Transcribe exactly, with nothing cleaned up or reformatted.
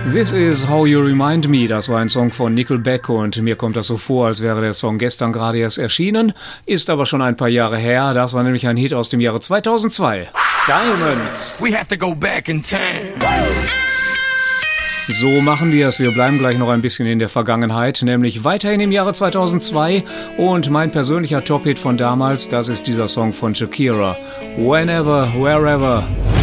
This is How You Remind Me, das war ein Song von Nickelback und mir kommt das so vor, als wäre der Song gestern gerade erst erschienen, ist aber schon ein paar Jahre her, das war nämlich ein Hit aus dem Jahre zweitausendzwei. Diamonds. We have to go back in time. So machen wir es, wir bleiben gleich noch ein bisschen in der Vergangenheit, nämlich weiterhin im Jahre zweitausendzwei und mein persönlicher Top-Hit von damals, das ist dieser Song von Shakira, Whenever, Wherever.